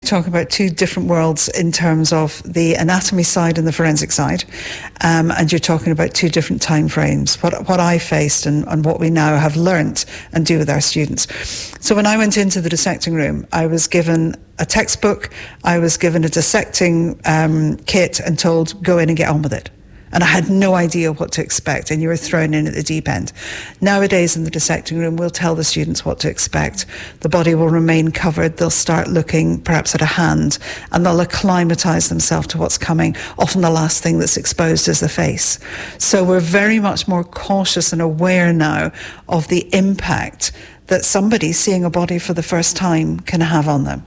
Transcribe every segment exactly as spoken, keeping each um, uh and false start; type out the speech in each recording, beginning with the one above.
talking about two different worlds in terms of the anatomy side and the forensic side, um, and you're talking about two different time frames, what, what I faced and, and what we now have learnt and do with our students. So when I went into the dissecting room, I was given a textbook, I was given a dissecting um, kit and told, go in and get on with it. And I had no idea what to expect, and you were thrown in at the deep end. Nowadays in the dissecting room, we'll tell the students what to expect. The body will remain covered. They'll start looking perhaps at a hand, and they'll acclimatise themselves to what's coming. Often the last thing that's exposed is the face. So we're very much more cautious and aware now of the impact that somebody seeing a body for the first time can have on them.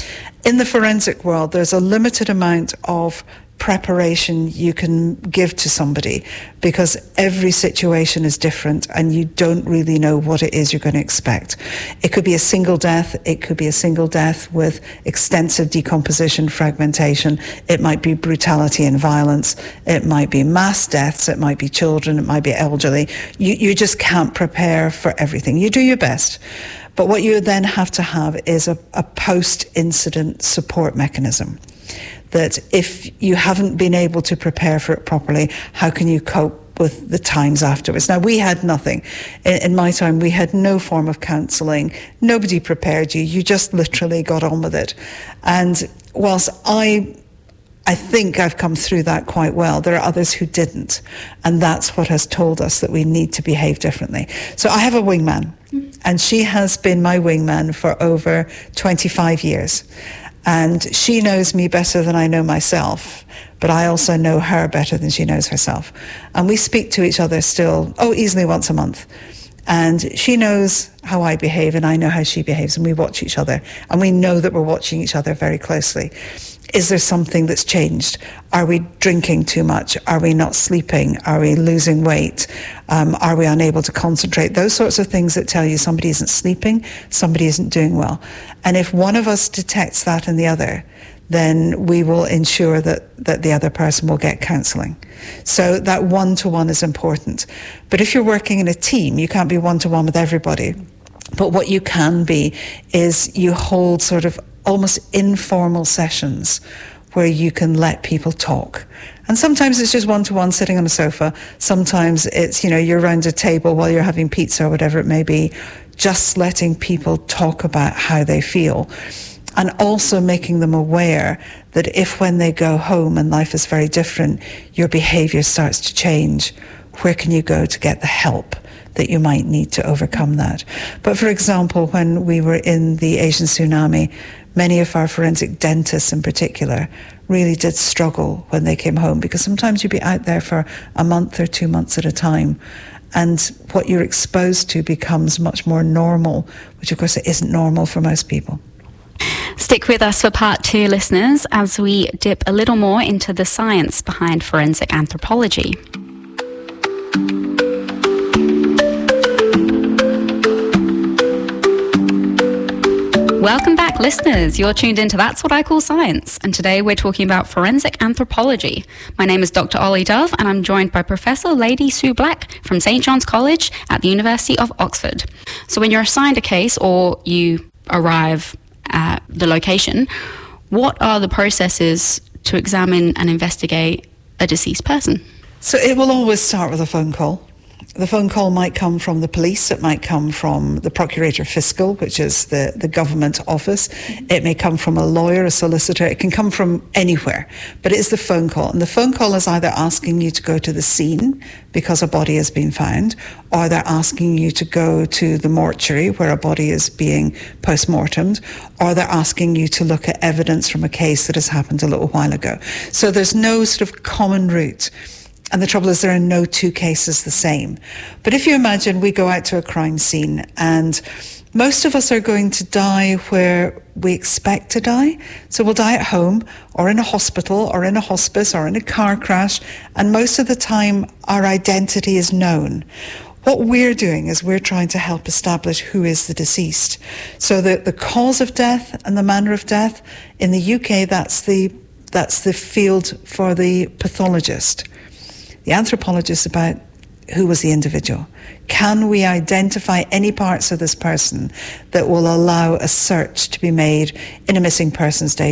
In the forensic world, there's a limited amount of preparation you can give to somebody because every situation is different and you don't really know what it is you're going to expect. It could be a single death, it could be a single death with extensive decomposition, fragmentation, it might be brutality and violence, it might be mass deaths, it might be children, it might be elderly. You, you just can't prepare for everything. You do your best. But what you then have to have is a, a post-incident support mechanism. That if you haven't been able to prepare for it properly, how can you cope with the times afterwards? Now, we had nothing. In, in my time, we had no form of counselling. Nobody prepared you. You just literally got on with it. And whilst I... I think I've come through that quite well. There are others who didn't. And that's what has told us that we need to behave differently. So I have a wingman, and she has been my wingman for over twenty-five years. And she knows me better than I know myself, but I also know her better than she knows herself. And we speak to each other still, oh, easily once a month. And she knows how I behave and I know how she behaves, and we watch each other. And we know that we're watching each other very closely. Is there something that's changed? Are we drinking too much? Are we not sleeping? Are we losing weight? Um, are we unable to concentrate? Those sorts of things that tell you somebody isn't sleeping, somebody isn't doing well. And if one of us detects that in the other, then we will ensure that, that the other person will get counselling. So that one-to-one is important. But if you're working in a team, you can't be one-to-one with everybody. But what you can be is you hold sort of almost informal sessions where you can let people talk. And sometimes it's just one-to-one sitting on a sofa. Sometimes it's, you know, you're around a table while you're having pizza or whatever it may be, just letting people talk about how they feel. And also making them aware that if when they go home and life is very different, your behaviour starts to change, where can you go to get the help that you might need to overcome that? But for example, when we were in the Asian tsunami, many of our forensic dentists in particular really did struggle when they came home, because sometimes you'd be out there for a month or two months at a time, and what you're exposed to becomes much more normal, which of course it isn't normal for most people. Stick with us for part two, listeners, as we dip a little more into the science behind forensic anthropology. Welcome back, listeners. You're tuned into That's What I Call Science, and today we're talking about forensic anthropology. My name is Doctor Ollie Dove, and I'm joined by Professor Lady Sue Black from Saint John's College at the University of Oxford. So when you're assigned a case or you arrive at the location, what are the processes to examine and investigate a deceased person? So it will always start with a phone call. The phone call might come from the police, it might come from the Procurator Fiscal, which is the, the government office. It may come from a lawyer, a solicitor, it can come from anywhere, but it is the phone call. And the phone call is either asking you to go to the scene because a body has been found, or they're asking you to go to the mortuary where a body is being post-mortemed, or they're asking you to look at evidence from a case that has happened a little while ago. So there's no sort of common route. And the trouble is there are no two cases the same. But if you imagine we go out to a crime scene and most of us are going to die where we expect to die. So we'll die at home or in a hospital or in a hospice or in a car crash. And most of the time our identity is known. What we're doing is we're trying to help establish who is the deceased. So the, the cause of death and the manner of death, in the U K, that's the, that's the field for the pathologist. The anthropologist about who was the individual. Can we identify any parts of this person that will allow a search to be made in a missing persons day